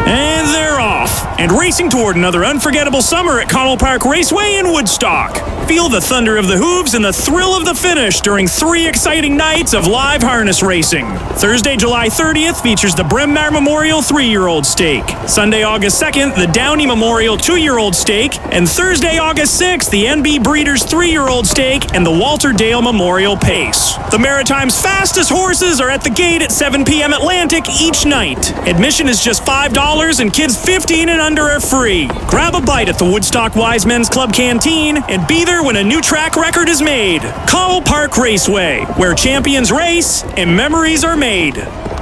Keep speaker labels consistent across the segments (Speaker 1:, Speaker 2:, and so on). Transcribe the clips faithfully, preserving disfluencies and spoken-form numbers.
Speaker 1: And they're off, and racing toward another unforgettable summer at Connell Park Raceway in Woodstock. Feel the thunder of the hooves and the thrill of the finish during three exciting nights of live harness racing. Thursday, July thirtieth features the Bryn Mawr Memorial three-year-old Stake. Sunday, August second, the Downey Memorial two-year-old Stake. And Thursday, August sixth, the N B Breeders three-year-old Stake and the Walter Dale Memorial Pace. The Maritime's fastest horses are at the gate at seven p.m. Atlantic each night. Admission is just five dollars and kids fifteen and under are free. Grab a bite at the Woodstock Wise Men's Club Canteen and be there when a new track record is made. Connell Park Raceway, where champions race and memories are made.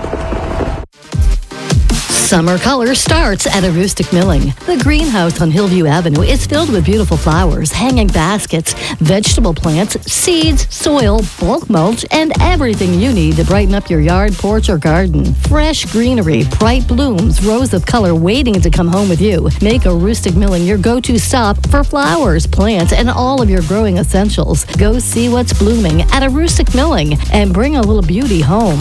Speaker 2: Summer color starts at Aroostook Milling. The greenhouse on Hillview Avenue is filled with beautiful flowers, hanging baskets, vegetable plants, seeds, soil, bulk mulch, and everything you need to brighten up your yard, porch, or garden. Fresh greenery, bright blooms, rows of color waiting to come home with you. Make Aroostook Milling your go-to stop for flowers, plants, and all of your growing essentials. Go see what's blooming at Aroostook Milling and bring a little beauty home.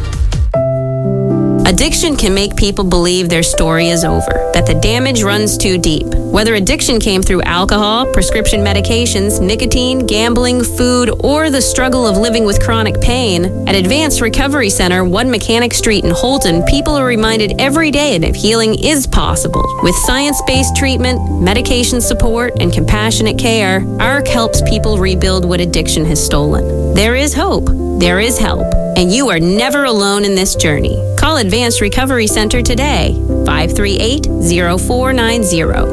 Speaker 3: Addiction can make people believe their story is over, that the damage runs too deep. Whether addiction came through alcohol, prescription medications, nicotine, gambling, food, or the struggle of living with chronic pain, at Advanced Recovery Center, one Mechanic Street in Holton, people are reminded every day that healing is possible. With science-based treatment, medication support, and compassionate care, A R C helps people rebuild what addiction has stolen. There is hope. There is help. And you are never alone in this journey. Call Advanced Recovery Center today, five three eight, zero four nine zero.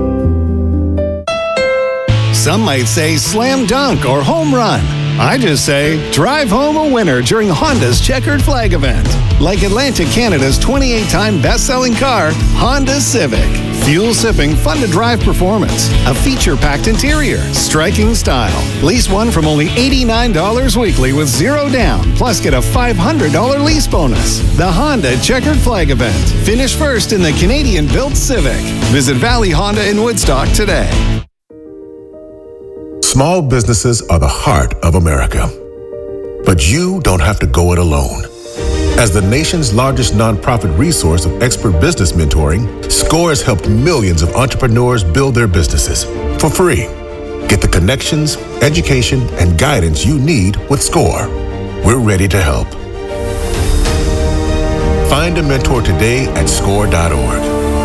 Speaker 4: Some might say slam dunk or home run. I just say drive home a winner during Honda's Checkered Flag event. Like Atlantic Canada's twenty-eight-time best-selling car, Honda Civic. Fuel-sipping, fun-to-drive performance, a feature-packed interior, striking style. Lease one from only eighty-nine dollars weekly with zero down, plus get a five hundred dollars lease bonus. The Honda Checkered Flag event. Finish first in the Canadian-built Civic. Visit Valley Honda in Woodstock today.
Speaker 5: Small businesses are the heart of America. But you don't have to go it alone. As the nation's largest nonprofit resource of expert business mentoring, SCORE has helped millions of entrepreneurs build their businesses for free. Get the connections, education, and guidance you need with SCORE. We're ready to help. Find a mentor today at score dot org.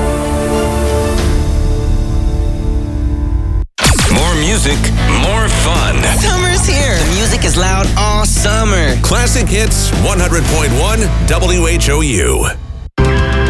Speaker 6: More music, more fun.
Speaker 7: Summer's here. The music is loud all summer.
Speaker 6: Classic Hits one hundred point one W H O U.